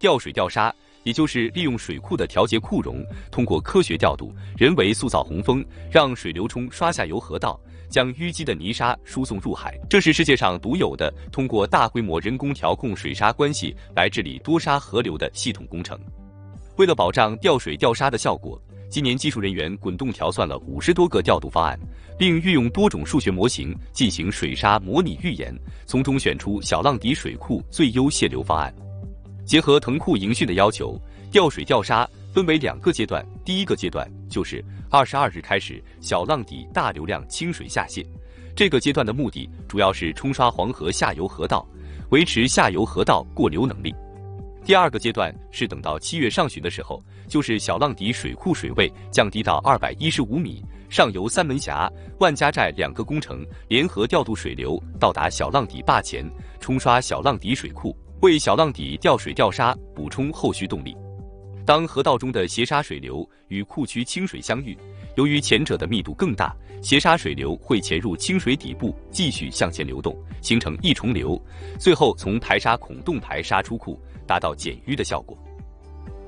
调水调沙，也就是利用水库的调节库容，通过科学调度，人为塑造洪峰，让水流冲刷下游河道，将淤积的泥沙输送入海。这是世界上独有的通过大规模人工调控水沙关系来治理多沙河流的系统工程。为了保障调水调沙的效果，今年技术人员滚动调算了50多个调度方案，并运用多种数学模型进行水沙模拟预演，从中选出小浪底水库最优泄流方案。结合腾库营汛的要求，调水调沙分为2个阶段。第一个阶段就是22日开始小浪底大流量清水下泄，这个阶段的目的主要是冲刷黄河下游河道，维持下游河道过流能力。第2个阶段是等到7月上旬的时候，就是小浪底水库水位降低到215米，上游三门峡、万家寨2个工程联合调度水流到达小浪底坝前，冲刷小浪底水库，为小浪底调水调沙补充后续动力。当河道中的斜沙水流与库区清水相遇，由于前者的密度更大，斜沙水流会潜入清水底部，继续向前流动，形成一重流，最后从排沙孔洞排沙出库，达到减淤的效果。